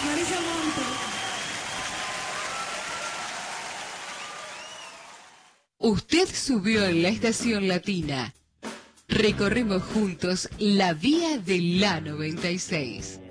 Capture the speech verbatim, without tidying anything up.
Marisa Monte. Usted subió en la estación latina. Recorremos juntos la vía de la noventa y seis.